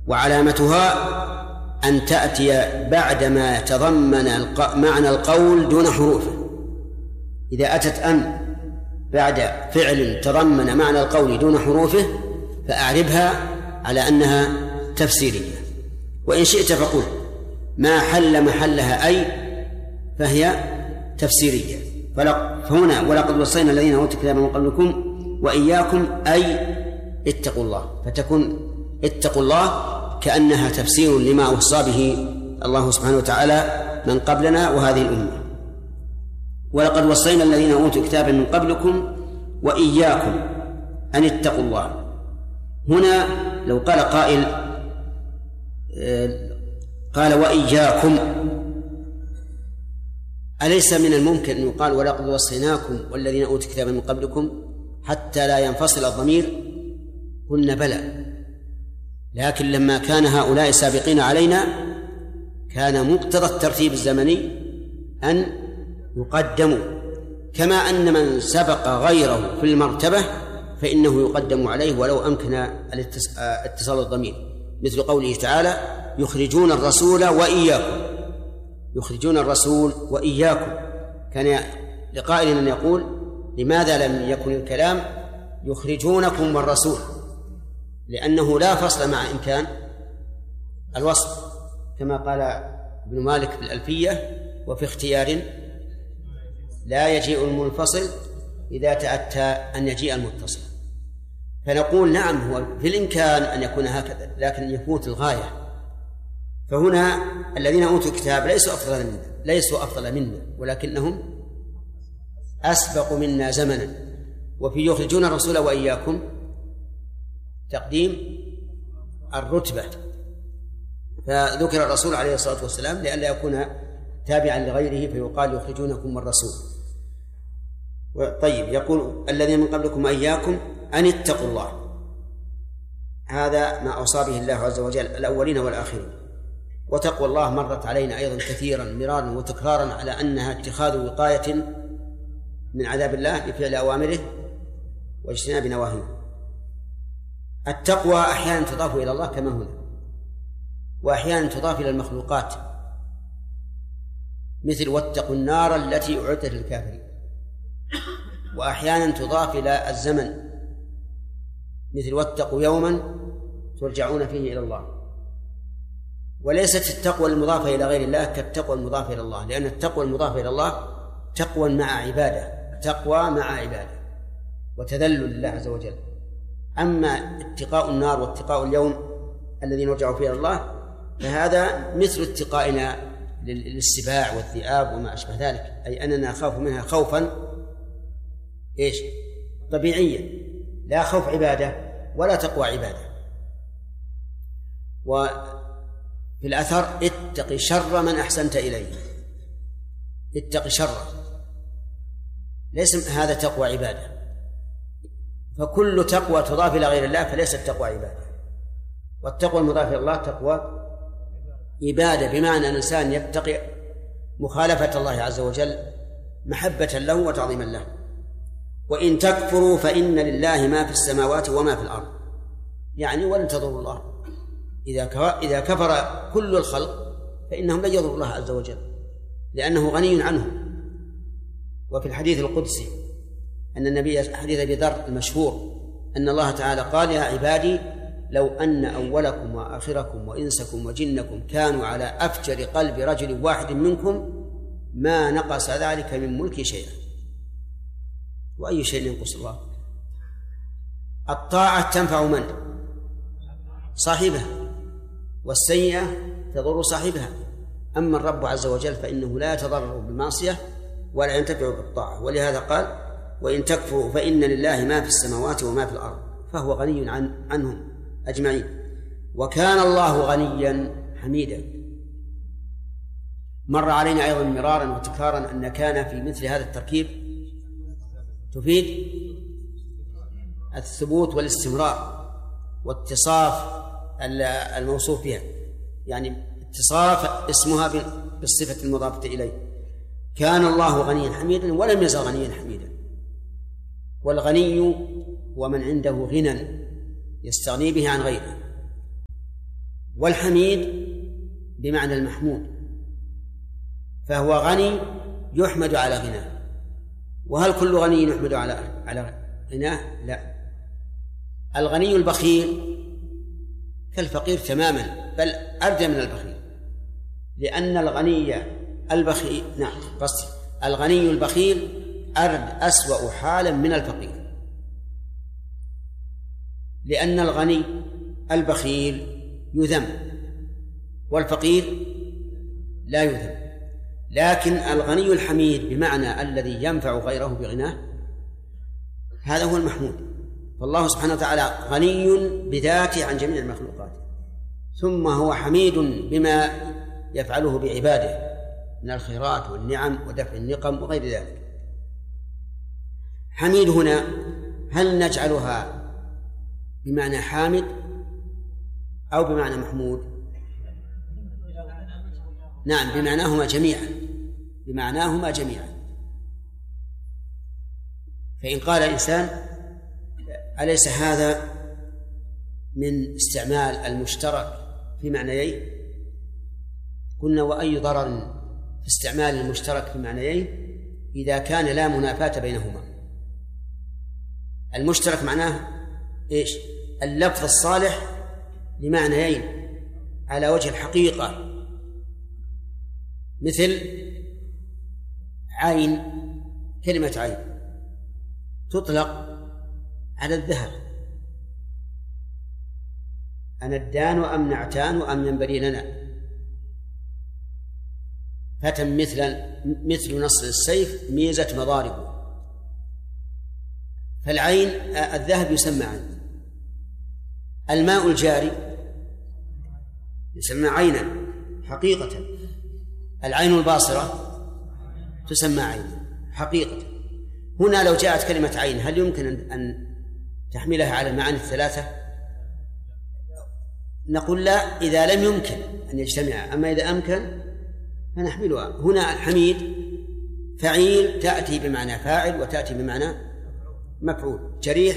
وعلامتها أن تأتي بعدما يتضمن معنى القول دون حروفه. إذا أتت أن بعد فعل تضمن معنى القول دون حروفه فأعربها على أنها تفسيرية. وإن شئت فقل ما حل محلها أي فهي تفسيرية. فهنا ولقد وصينا الذين أوتوا الكتاب من قبلكم وإياكم أي اتقوا الله، فتكون اتقوا الله كأنها تفسير لما وصى به الله سبحانه وتعالى من قبلنا وهذه الأمة. ولقد وصينا الذين أوتوا الكتاب من قبلكم وإياكم أن اتقوا الله. هنا لو قال قائل قال وإياكم، أليس من الممكن أن يقال ولقد وصيناكم والذين أوتوا الكتاب من قبلكم حتى لا ينفصل الضمير؟ قلنا بلى، لكن لما كان هؤلاء سابقين علينا كان مقتضى الترتيب الزمني أن يقدموا، كما أن من سبق غيره في المرتبة فإنه يقدم عليه ولو أمكن اتصال الضمير، مثل قوله تعالى يخرجون الرسول وإياكم، يخرجون الرسول وإياكم. كان لقائل أن يقول لماذا لم يكن الكلام يخرجونكم والرسول؟ لأنه لا فصل مع إمكان الوصل، كما قال ابن مالك في الألفية وفي اختيار لا يجيء المنفصل إذا تأتى أن يجيء المتصل. فنقول نعم هو في الإمكان أن يكون هكذا لكن يفوت الغاية. فهنا الذين أوتوا الكتاب ليسوا أفضل منا ولكنهم أسبق منا زمنا. وفي يخرجون الرسول وإياكم تقديم الرتبة، فذكر الرسول عليه الصلاة والسلام لئلا يكون تابعا لغيره فيقال يخرجونكم والرسول. طيب، يقول الذين من قبلكم وإياكم أن اتقوا الله، هذا ما أوصى به الله عز وجل الأولين والآخرين. وتقوى الله مرت علينا أيضا كثيرا مرارا وتكرارا على أنها اتخاذ وقاية من عذاب الله بفعل أوامره واجتناب نواهيه. التقوى أحيانا تضاف إلى الله كما هنا، وأحيانا تضاف إلى المخلوقات، مثل واتقوا النار التي أعدت للكافرين. وأحيانا تضاف إلى الزمن، مثل واتقوا يوما ترجعون فيه إلى الله. وليست التقوى المضافة إلى غير الله كالتقوى المضافة إلى الله، لأن التقوى المضافة إلى الله تقوى مع عبادة، تقوى مع عبادة وتذلل لله عز وجل. أما اتقاء النار واتقاء اليوم الذي نرجع فيه إلى الله فهذا مثل اتقائنا للسباع والذئاب وما أشبه ذلك، أي أننا نخاف منها خوفا طبيعيا، لا خوف عبادة ولا تقوى عبادة. وفي الأثر اتق شر من أحسنت إليه، اتق شر، ليس هذا تقوى عبادة. فكل تقوى تضاف إلى غير الله فليست تقوى عبادة، والتقوى المضافة إلى الله تقوى عبادة، بمعنى أن الإنسان يتقي مخالفة الله عز وجل محبة له وتعظيما له. وإن تكفروا فإن لله ما في السماوات وما في الأرض، يعني ولن تضروا الله. إذا كفر كل الخلق فإنهم لن يضروا الله عز وجل لأنه غني عنهم. وفي الحديث القدسي أن النبي، حديث أبي ذر المشهور، أن الله تعالى قال يا عبادي لو أن أولكم وآخركم وإنسكم وجنكم كانوا على أفجر قلب رجل واحد منكم ما نقص ذلك من ملكي شيئا. وأي شيء ينقص الله؟ الطاعة تنفع من؟ صاحبها، والسيئة تضر صاحبها. أما الرب عز وجل فإنه لا يتضرر بالمعصية ولا ينتفع بالطاعة. ولهذا قال وإن تكفروا فإن لله ما في السماوات وما في الأرض، فهو غني عنهم أجمعين. وكان الله غنيا حميدا. مر علينا أيضا مرارا وتكرارا أن كان في مثل هذا التركيب تفيد الثبوت والاستمرار واتصاف الموصوف بها، يعني اتصاف اسمها بالصفة المضافة إليه. كان الله غنيا حميدا ولم يزل غنيا حميدا. والغني هو من عنده غنى يستغني به عن غيره. والحميد بمعنى المحمود، فهو غني يحمد على غناه. وهل كل غني يحمد على غناه؟ لا. الغني البخيل كالفقير تماما، بل أردى من البخيل، لأن الغني البخيل الغني البخيل أسوأ حالا من الفقير، لأن الغني البخيل يذم والفقير لا يذم. لكن الغني الحميد بمعنى الذي ينفع غيره بغناه، هذا هو المحمود. فالله سبحانه وتعالى غني بذاته عن جميع المخلوقات، ثم هو حميد بما يفعله بعباده من الخيرات والنعم ودفع النقم وغير ذلك. حميد هنا هل نجعلها بمعنى حامد أو بمعنى محمود؟ نعم، بمعناهما جميعا. فإن قال الإنسان أليس هذا من استعمال المشترك في معنيين؟ قلنا وأي ضرر في استعمال المشترك في معنيين إذا كان لا منافاة بينهما. المشترك معناه إيش؟ اللفظ الصالح لمعنيين على وجه الحقيقة، مثل عين. كلمة عين تطلق على الذهب، أندان أم نعتان أم ينبري لنا، فتى مثل نصر السيف ميزة مضاربه. فالعين الذهب يسمى عين. الماء الجاري يسمى عينا حقيقة. العين الباصرة تسمى عينا حقيقة. هنا لو جاءت كلمة عين هل يمكن أن تحملها على المعاني الثلاثة؟ نقول لا، إذا لم يمكن أن يجتمع. أما إذا أمكن فنحملها. هنا الحميد فعيل تأتي بمعنى فاعل وتأتي بمعنى مفعول، جريح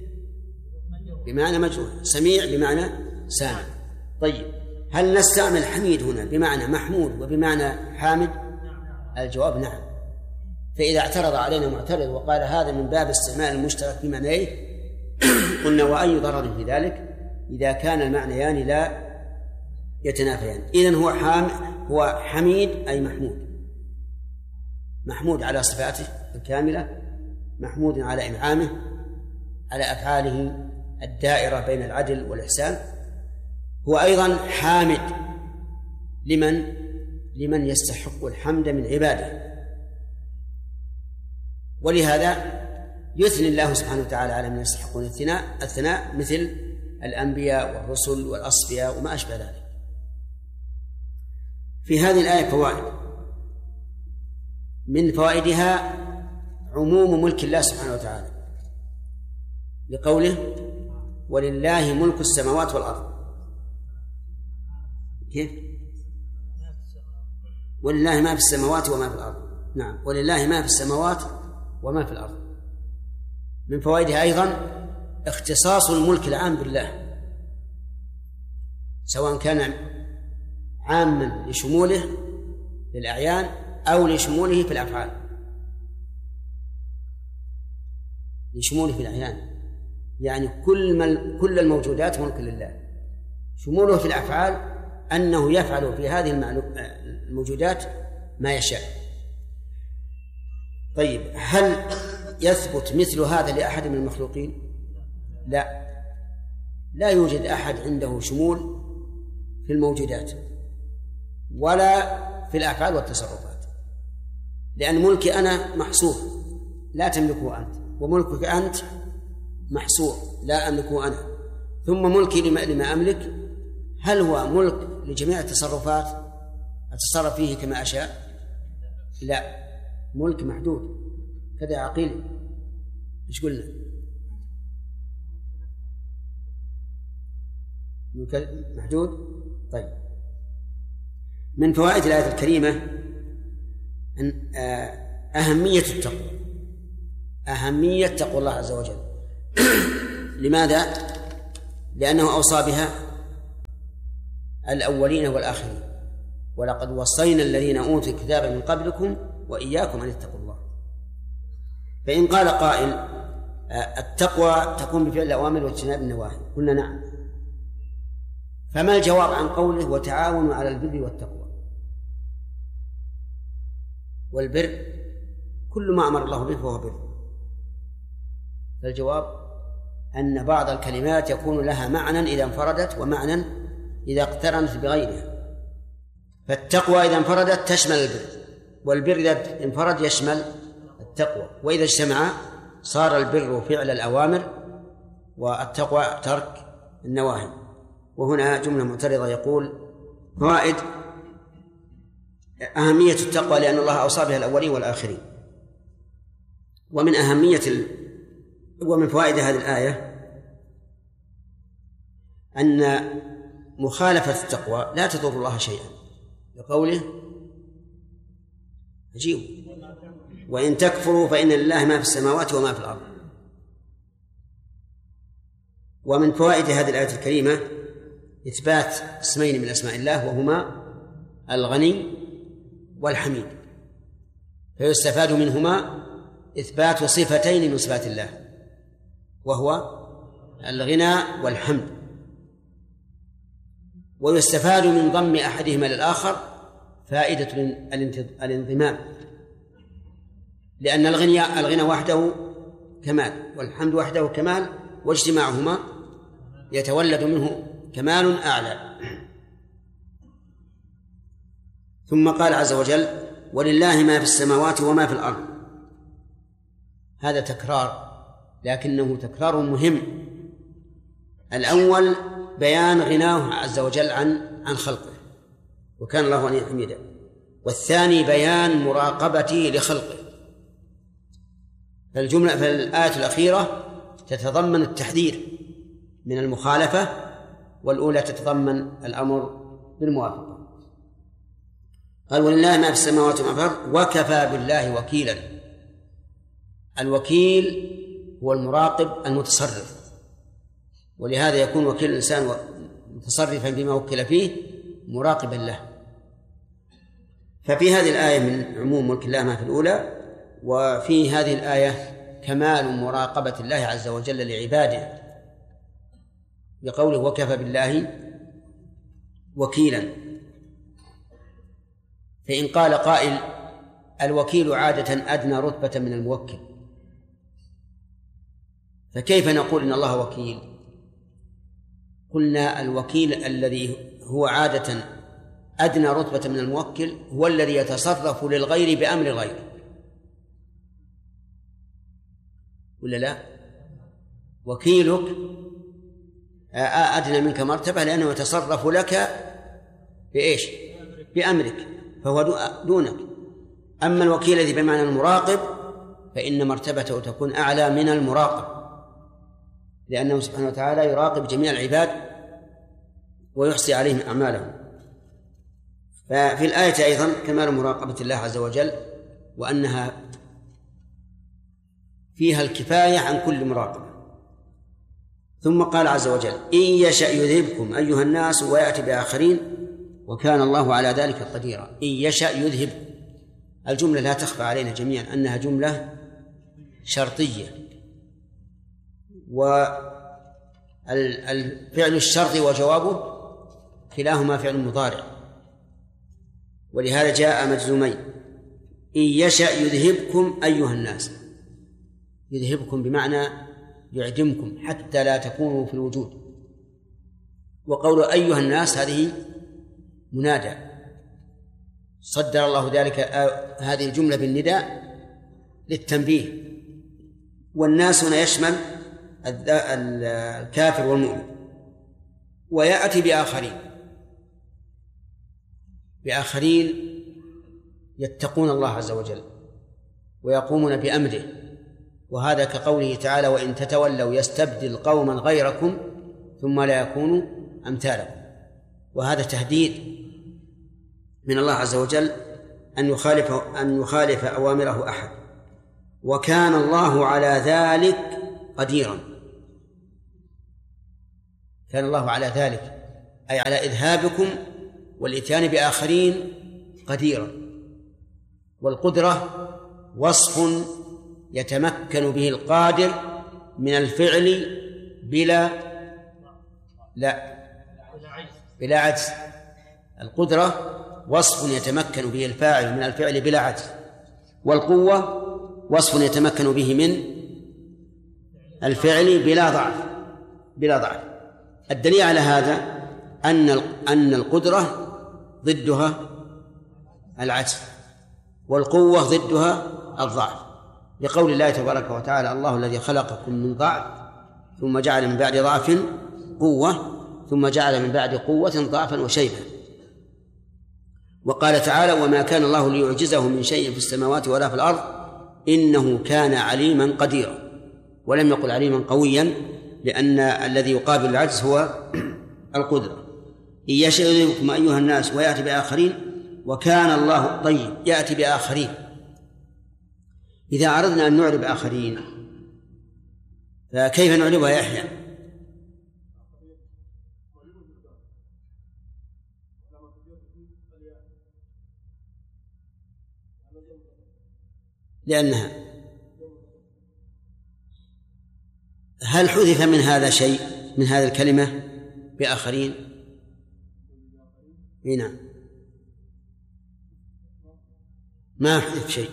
بمعنى مجروح، سميع بمعنى سامع. طيب، هل نستعمل حميد هنا بمعنى محمود وبمعنى حامد؟ الجواب نعم. فإذا اعترض علينا معترض وقال هذا من باب استعمال المشترك في معنيه، قلنا وأي ضرر في ذلك إذا كان المعنيان لا يتنافيان. إذن هو حميد أي محمود على صفاته الكاملة، محمود على إنعامه، على أفعاله الدائرة بين العدل والإحسان. هو أيضا حامد لمن يستحق الحمد من عباده. ولهذا يثني الله سبحانه وتعالى على من يستحقون الثناء مثل الأنبياء والرسل والأصفياء وما أشبه ذلك. في هذه الآية فوائد. من فوائدها عموم ملك الله سبحانه وتعالى، لقوله ولله ملك السماوات والأرض. كيف؟ ولله ما في السماوات وما في الأرض. نعم، ولله ما في السماوات وما في الأرض. من فوائدها أيضا اختصاص الملك العام بالله، سواء كان عاما لشموله للأعيان أو لشموله في الأفعال. لشموله في الأعيان يعني كل الموجودات ملك لله. شموله في الأفعال أنه يفعل في هذه الموجودات ما يشاء. طيب، هل يثبت مثل هذا لأحد من المخلوقين؟ لا يوجد أحد عنده شمول في الموجودات ولا في الأفعال والتصرفات، لأن ملكي أنا محصور لا تملكه أنت، وملكك أنت محصور لا أملكه أنا. ثم ملكي لما أملك هل هو ملك لجميع التصرفات أتصرف فيه كما أشاء؟ لا، ملك محدود. كذا عقيل. إيش قلنا؟ ملك محدود. طيب، من فوائد الآية الكريمة أن أهمية تقوى الله عز وجل. لماذا؟ لأنه أوصى بها الأولين والآخرين، ولقد وصينا الذين أوتوا الكتاب من قبلكم وإياكم أن اتقوا الله. فإن قال قائل التقوى تكون بفعل الأوامر واجتناب النواهي، قلنا نعم. فما الجواب عن قوله وتعاونوا على البر والتقوى؟ والبر كل ما أمر الله به فهو بر. فالجواب أن بعض الكلمات يكون لها معنى إذا انفردت ومعنى إذا اقترنت بغيرها. فالتقوى إذا انفردت تشمل البر، والبر إذا انفرد يشمل التقوى، وإذا اجتمع صار البر فعل الأوامر والتقوى ترك النواهي. وهنا جملة معترضة يقول: فوائد أهمية التقوى لأن الله أوصى بها الأولين والآخرين. ومن فوائد هذه الآية أن مخالفة التقوى لا تضر الله شيئا، لقوله عجيب: وإن تكفروا فإن لله ما في السماوات وما في الأرض. ومن فوائد هذه الآية الكريمة إثبات اسمين من أسماء الله وهما الغني والحميد، فيستفاد منهما إثبات صفتين من صفات الله وهو الغنى والحمد، ويستفاد من ضم أحدهما للآخر فائدة الانضمام، لأن الغنى وحده كمال والحمد وحده كمال، واجتماعهما يتولد منه كمال أعلى. ثم قال عز وجل: ولله ما في السماوات وما في الأرض. هذا تكرار، لكنه تكرار مهم. الأول بيان غناه عز وجل عن خلقه، وكان الله غنيا حميدا. والثاني بيان مراقبته لخلقه. فالآية الأخيرة تتضمن التحذير من المخالفة، والأولى تتضمن الأمر بالموافقة. قال: ولله ما في السماوات وما في الأرض وكفى بالله وكيلا. الوكيل هو المراقب المتصرف، ولهذا يكون وكيل الإنسان متصرفا بما وكل فيه مراقبا له. ففي هذه الآية من عموم ملك الله ما في الأولى، وفي هذه الآية كمال مراقبة الله عز وجل لعباده بقوله: وكفى بالله وكيلا. فإن قال قائل: الوكيل عادة أدنى رتبة من الموكل، فكيف نقول إن الله وكيل؟ قلنا: الوكيل الذي هو عادة أدنى رتبة من الموكل هو الذي يتصرف للغير بأمر غيره، ولا لا؟ وكيلك أدنى منك مرتبة لأنه يتصرف لك بإيش؟ بأمرك، فهو دونك. أما الوكيل الذي بمعنى المراقب فإن مرتبته تكون أعلى من المراقب، لأنه سبحانه وتعالى يراقب جميع العباد ويحصي عليهم أعمالهم. ففي الآية أيضا كمال مراقبة الله عز وجل، وأنها فيها الكفاية عن كل مراقبة. ثم قال عز وجل: إن يشأ يذهبكم أيها الناس ويأتي بآخرين وكان الله على ذلك قديرا. إن يشأ يذهبكم، الجملة لا تخفى علينا جميعا أنها جملة شرطية، والفعل الشرط وجوابه كلاهما فعل مضارع، ولهذا جاء مجزومين. إن يشأ يذهبكم أيها الناس، يذهبكم بمعنى يعدمكم حتى لا تكونوا في الوجود. وقول أيها الناس هذه منادى، صدر الله ذلك هذه الجملة بالنداء للتنبيه، والناس هنا يشمل الكافر والمؤمن. ويأتي بآخرين يتقون الله عز وجل ويقومون بأمره، وهذا كقوله تعالى: وإن تتولوا يستبدل قوما غيركم ثم لا يكونوا أمثالكم. وهذا تهديد من الله عز وجل أن يخالف أوامره أحد، وكان الله على ذلك قديرا. كان الله على ذلك أي على إذهابكم والإتيان بآخرين قديرا. والقدرة وصف يتمكن به القادر من الفعل بلا عجز. القدرة وصف يتمكن به الفاعل من الفعل بلا عجز، والقوة وصف يتمكن به من الفعل بلا ضعف. الدليل على هذا أن القدرة ضدها العجز، والقوة ضدها الضعف، لقول الله تبارك وتعالى: الله الذي خلقكم من ضعف ثم جعل من بعد ضعف قوة ثم جعل من بعد قوة ضعفا وشيبا. وقال تعالى: وما كان الله ليعجزه من شيء في السماوات ولا في الأرض إنه كان عليما قديرا. ولم يقل عليما قويا، لأن الذي يقابل العجز هو القدرة. إن يشاء يذهبكم أيها الناس ويأتي بآخرين وكان الله طيب. يأتي بآخرين، إذا أردنا أن نعرب آخرين فكيف نعربها يا يحيى؟ لأنها هل حذف من هذا شيء من هذه الكلمة بآخرين؟ نعم، ما حذف شيء.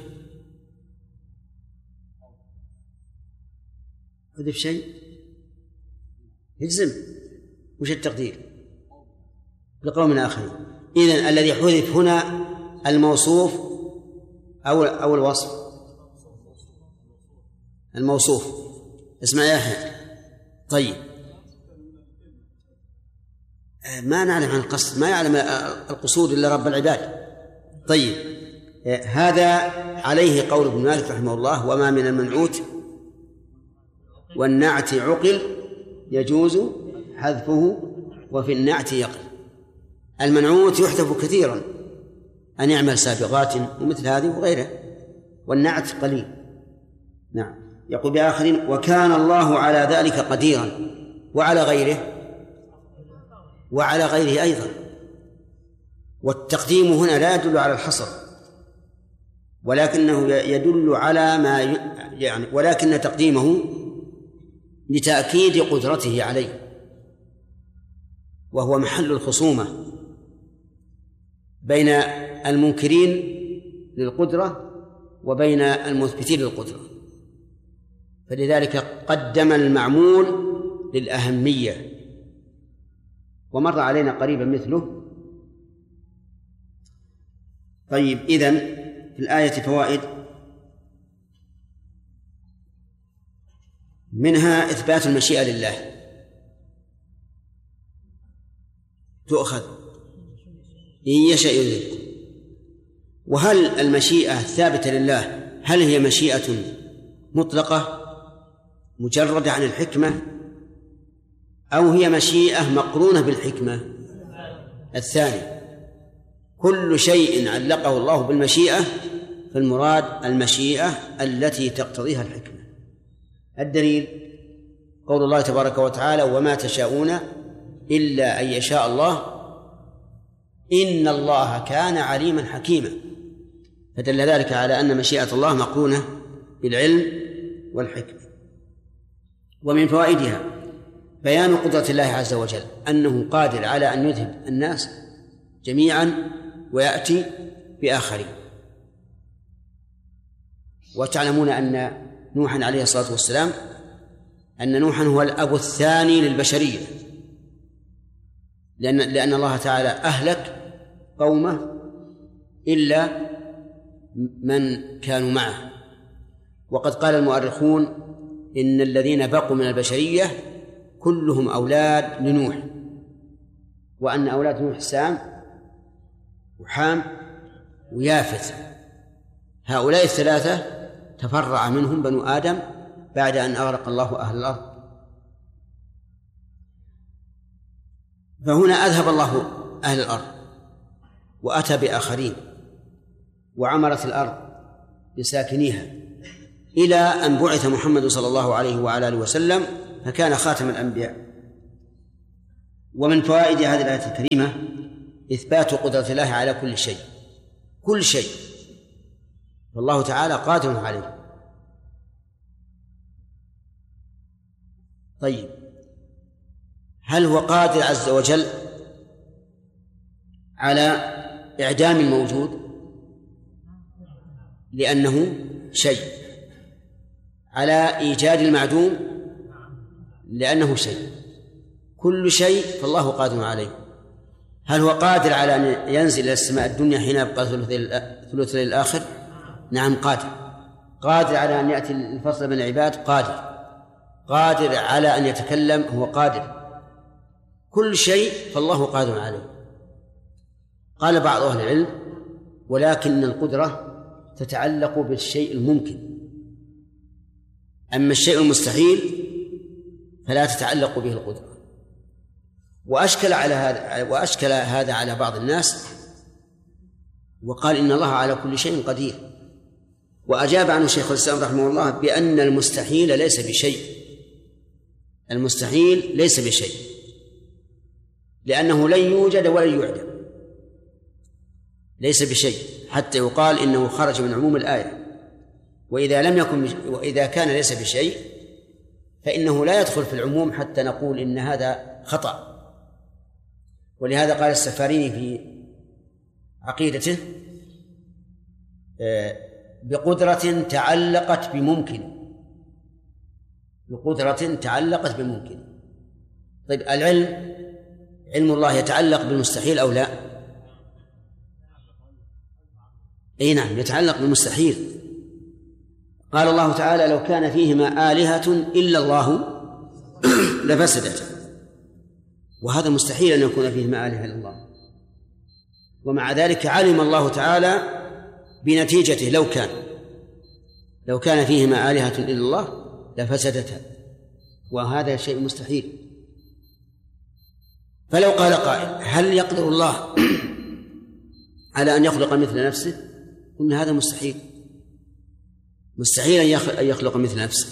حذف شيء يجزم. وش التقدير؟ لقوم آخرين. إذن الذي حذف هنا الموصوف أو الوصف؟ الموصوف. اسمع يا أخي. طيب، ما نعلم عن القصد، ما يعلم القصود إلا رب العباد. طيب، هذا عليه قول ابن مالك رحمه الله: وما من المنعوت والنعت عقل يجوز حذفه وفي النعت يقل. المنعوت يحذف كثيرا، أن يعمل سابغات ومثل هذه وغيره، والنعت قليل. نعم. يقول بآخرين: وكان الله على ذلك قديرا، وعلى غيره أيضا. والتقديم هنا لا يدل على الحصر، ولكنه يدل على ما يعني، ولكن تقديمه لتأكيد قدرته عليه، وهو محل الخصومة بين المنكرين للقدرة وبين المثبتين للقدرة، فلذلك قدم المعمول للأهمية. ومر علينا قريبا مثله. طيب، إذن في الآية فوائد، منها إثبات المشيئة لله، تؤخذ إن يشاء يذهبكم. وهل المشيئة الثابتة لله هل هي مشيئة مطلقة مجردة عن الحكمة، أو هي مشيئة مقرونة بالحكمة؟ الثاني. كل شيء علقه الله بالمشيئة فالمراد المشيئة التي تقتضيها الحكمة. الدليل قول الله تبارك وتعالى: وما تشاءون إلا أن يشاء الله إن الله كان عليما حكيما. فدل ذلك على أن مشيئة الله مقرونة بالعلم والحكمة. ومن فوائدها بيان قدرة الله عز وجل، أنه قادر على أن يذهب الناس جميعا ويأتي بآخرين. وتعلمون أن نوحا عليه الصلاة والسلام، أن نوحا هو الأب الثاني للبشرية، لأن الله تعالى أهلك قومه إلا من كانوا معه. وقد قال المؤرخون إن الذين بقوا من البشرية كلهم أولاد لنوح، وأن أولاد نوح سام وحام ويافث. هؤلاء الثلاثة تفرع منهم بنو آدم بعد أن أغرق الله أهل الأرض. فهنا أذهب الله أهل الأرض وأتى بآخرين، وعمرت الأرض بساكنيها إلى أن بعث محمد صلى الله عليه وعلى آله وسلم، فكان خاتم الأنبياء. ومن فوائد هذه الآية الكريمة إثبات قدرة الله على كل شيء، كل شيء، والله تعالى قادر عليه. طيب، هل هو قادر عز وجل على إعدام الموجود لأنه شيء، على إيجاد المعدوم لأنه شيء، كل شيء فالله قادر عليه. هل هو قادر على أن ينزل إلى السماء الدنيا حين يبقى ثلث الليل الآخر؟ نعم قادر. قادر على أن يأتي الفصل بين العباد؟ قادر. قادر على أن يتكلم؟ هو قادر. كل شيء فالله قادر عليه. قال بعض أهل العلم: ولكن القدرة تتعلق بالشيء الممكن، أما الشيء المستحيل فلا تتعلق به القدرة. وأشكل هذا على بعض الناس وقال إن الله على كل شيء قدير، وأجاب عنه شيخ الإسلام رحمه الله بأن المستحيل ليس بشيء، المستحيل ليس بشيء، لأنه لن يوجد ولن يعدم، ليس بشيء، حتى يقال إنه خرج من عموم الآية. وإذا كان ليس بشيء فإنه لا يدخل في العموم حتى نقول إن هذا خطأ. ولهذا قال السفاريني في عقيدته: بقدرة تعلقت بممكن، بقدرة تعلقت بممكن. طيب، العلم، علم الله يتعلق بالمستحيل أو لا؟ أي نعم، يتعلق بالمستحيل. قال الله تعالى: لو كان فيهما آلهة إلا الله لفسدتا، وهذا مستحيل أن يكون فيهما آلهة إلا الله. ومع ذلك علم الله تعالى بنتيجته: لو كان فيهما آلهة إلا الله لفسدتا، وهذا شيء مستحيل. فلو قال قائل: هل يقدر الله على أن يخلق مثل نفسه؟ قلنا هذا مستحيل، مستحيل أن يخلق مثل نفسه.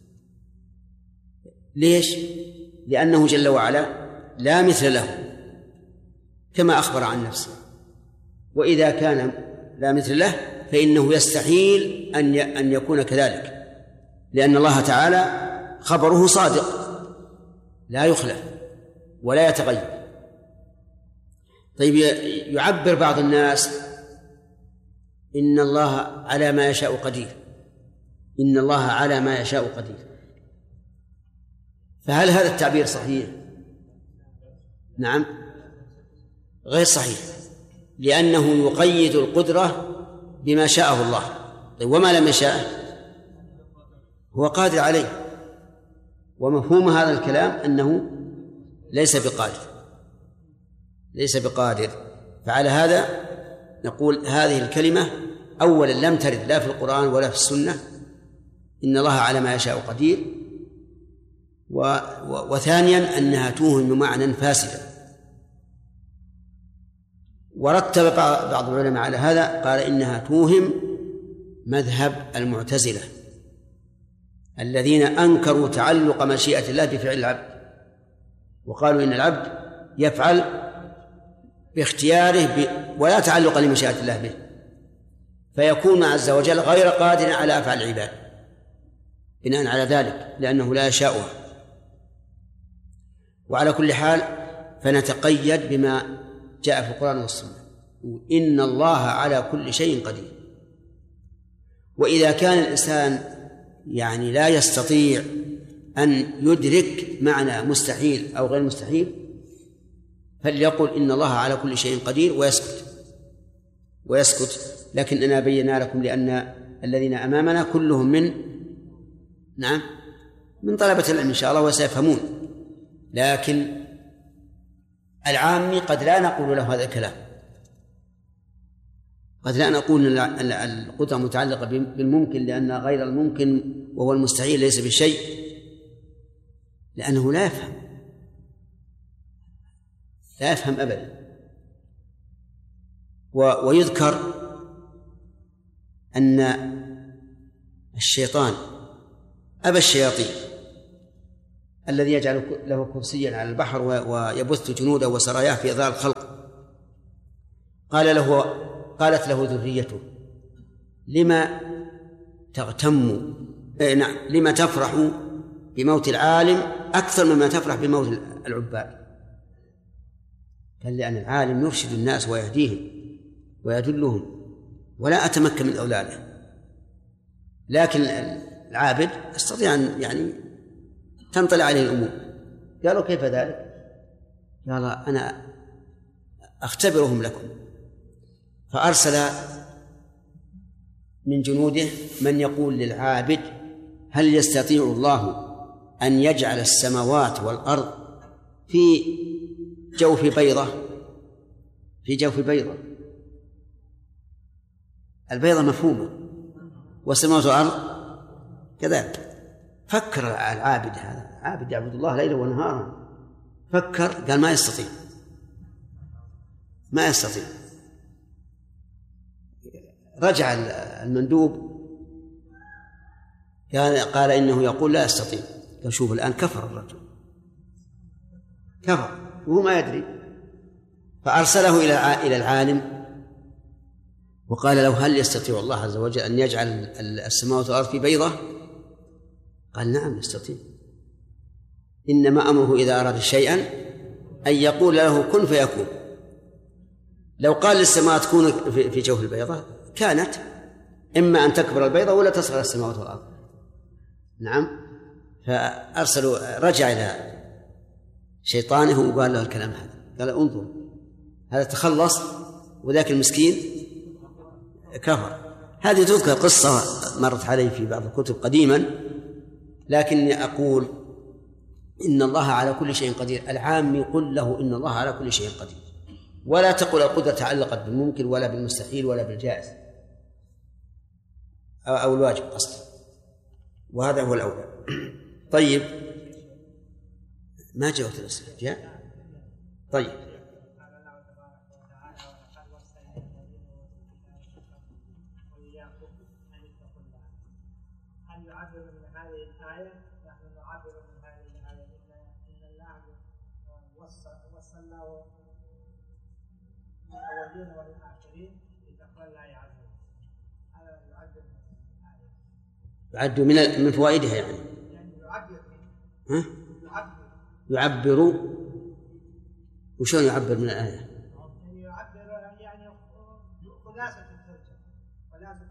ليش؟ لأنه جل وعلا لا مثل له كما أخبر عن نفسه، وإذا كان لا مثل له فإنه يستحيل أن يكون كذلك، لأن الله تعالى خبره صادق لا يخلف ولا يتغير. طيب، يعبر بعض الناس: إن الله على ما يشاء قدير، إن الله على ما يشاء قدير. فهل هذا التعبير صحيح؟ نعم، غير صحيح، لأنه يقيد القدرة بما شاءه الله. طيب، وما لم يشاء هو قادر عليه. ومفهوم هذا الكلام أنه ليس بقادر. فعلى هذا نقول هذه الكلمة أولا لم ترد لا في القرآن ولا في السنة، إن الله على ما يشاء قدير، وثانيا أنها توهم معنى فاسدا. ورتب بعض العلماء على هذا، قال إنها توهم مذهب المعتزلة الذين أنكروا تعلق مشيئة الله بفعل العبد، وقالوا إن العبد يفعل باختياره ولا تعلق لمشيئة الله به، فيكون عز وجل غير قادر على أفعال العباد بناء على ذلك، لأنه لا يشاءها. وعلى كل حال فنتقيد بما جاء في القرآن والسنة: إن الله على كل شيء قدير. وإذا كان الإنسان لا يستطيع أن يدرك معنى مستحيل أو غير مستحيل فليقل إن الله على كل شيء قدير ويسكت. لكننا بينا لكم لأن الذين أمامنا كلهم من طلبة العلم إن شاء الله وسيفهمون، لكن العامي قد لا نقول له هذا الكلام، قد لا نقول أن القدرة متعلقة بالممكن، لأن غير الممكن وهو المستحيل ليس بشيء، لأنه لا يفهم أبدا. ويذكر أن الشيطان أبا الشياطين الذي يجعل له كرسيا على البحر ويبث جنوده وسراياه في إضاءة الخلق. قالت له ذريته: لما تغتم لما تفرح بموت العالم أكثر مما تفرح بموت العباد؟ قال: لأن العالم يرشد الناس ويهديهم ويدلهم، ولا أتمكن من أولاده، لكن العابد استطيع أن يعني تنطلع عليه الأمور. قالوا: كيف ذلك؟ قال: أنا أختبرهم لكم. فأرسل من جنوده من يقول للعابد: هل يستطيع الله أن يجعل السماوات والأرض في جوف بيضة؟ في جوف بيضة، البيضة مفهومة، والسماوات والأرض كذلك. فكر العابد، هذا عابد يعبد الله ليلا ونهارا، فكر قال: ما يستطيع، ما يستطيع. رجع المندوب قال: إنه يقول لا يستطيع. قال: شوف الآن كفر الرجل، كفر وهو ما يدري. فأرسله إلى العالم وقال له: هل يستطيع الله عز وجل أن يجعل السماوات والأرض في بيضة؟ قال: نعم يستطيع، إنما أمره إذا أراد شيئا أن يقول له كن فيكون. لو قال للسماوات كون في جوف البيضة كانت، إما أن تكبر البيضة ولا تصغر السماوات والأرض. نعم. فأرسلوا، رجع إلى شيطانه وقال له الكلام هذا، قال: انظر، هذا تخلص وذاك المسكين كفر. هذه تذكر قصة مرت علي في بعض الكتب قديما، لكني أقول إن الله على كل شيء قدير. العام يقول له إن الله على كل شيء قدير، ولا تقل القدرة تعلقت بالممكن ولا بالمستحيل ولا بالجائز أو الواجب أصلا، وهذا هو الأولى. طيب، ما جاءت الأسئلة؟ جاء؟ طيب. هل يعبر من هذه الآية؟ نحن نعبر من هذه الآية إن الله وصى الله الأولين والآخرين بتقوى الله عز وجل. هذا يعبر من الآية، يعد من فوائدها يعني يعبر. وشون يعبر من الآية؟ يعني يعبر يعني خلاصة الترجمة، خلاصة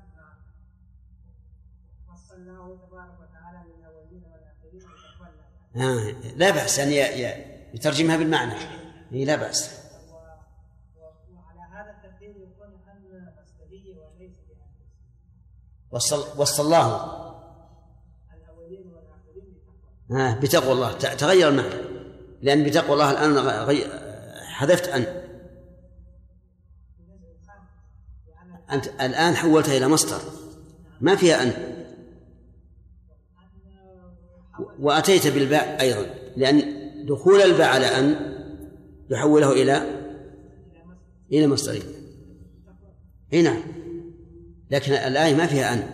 وصى الله تبارك وتعالى للأولين والآخرين بتقوى الله. لا بأس أن يترجمها بالمعنى، لا بأس. وعلى هذا التقدير يكون أن مصدرية وليس وصى الله الأولين والآخرين بتقوى الله. تغير المعنى، لأن بتقوى الله الآن حذفت أنت الآن حولتها إلى مصدر ما فيها أن، وأتيت بالباء أيضا، لأن دخول الباء على أن يحوله إلى مصدرين. هنا لكن الآية ما فيها أن،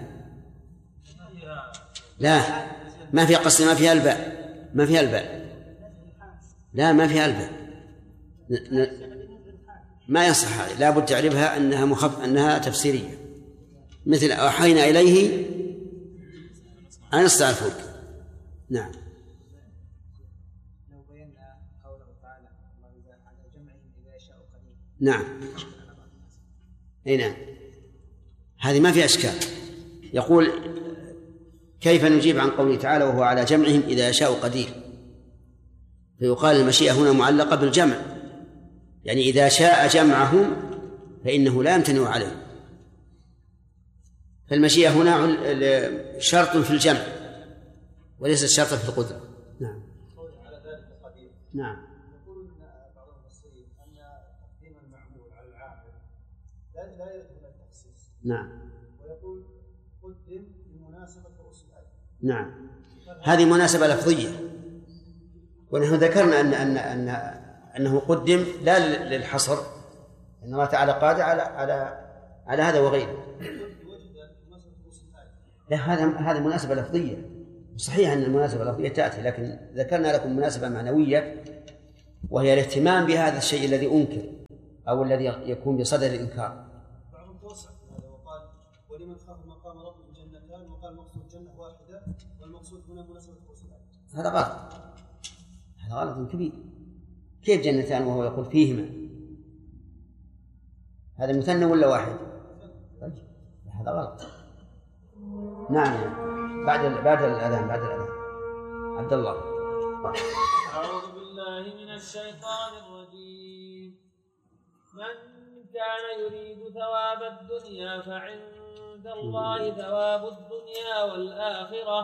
لا ما فيها قصد، ما فيها الباء، ما فيها الباء، لا ما فيها الباء، ما يصح هذه، لا بد تعرفها أنها تفسيرية، مثل أوحينا إليه أن يصنع الفلك. نعم. لو بينا قوله تعالى الله على جمعهم إذا يشاء قدير. نعم. نعم، هذه ما في أشكال. يقول: كيف نجيب عن قوله تعالى وهو على جمعهم إذا يشاء قدير؟ فيقال المشيئة هنا معلقة بالجمع، يعني إذا شاء جمعهم فإنه لا يمتنع عليه. فالمشيئة هنا شرط في الجمع وليس شرطا في القدرة. نعم. على ذلك قدير. نعم. يقول إن بعض المفسرين أن تقديم المعمول على العامل لا يلزم التخصيص. نعم. ويقول قدم بمناسبة رؤوس الآية. نعم، هذه مناسبة لفظية، ونحن ذكرنا أنه قدم لا للحصر، إن الله تعالى قادر على هذا وغيره. لا، هذا مناسبة لفظية، صحيح أن المناسبة اللفظية تأتي، لكن ذكرنا لكم مناسبة معنوية وهي الاهتمام بهذا الشيء الذي أنكر أو الذي يكون بصدر الإنكار. بعضهم توسع في هذا وقال ولمن خاف مقام ربه جنتان، وقال مقصود جنة واحدة والمقصود هنا مناسبة الرسل. هذا غلط، هذا غلط كبير. كيف جنتان وهو يقول فيهما؟ هذا مثنى ولا واحد؟ طيب هذا غلط. نعم بعد الأذان عبد الله. أعوذ بالله من الشيطان الرجيم. من كان يريد ثواب الدنيا فعند الله ثواب الدنيا والآخرة